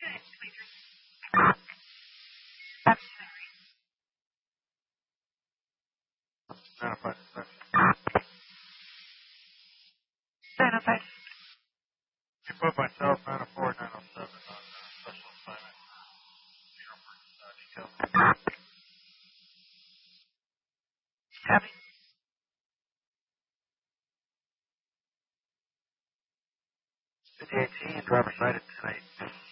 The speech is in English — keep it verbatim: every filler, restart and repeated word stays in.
Identified inspection. Identified. You put myself nine oh four, nine oh seven on uh, special assignment. Zero for uh, details. Copy. The D H E and driver cited tonight.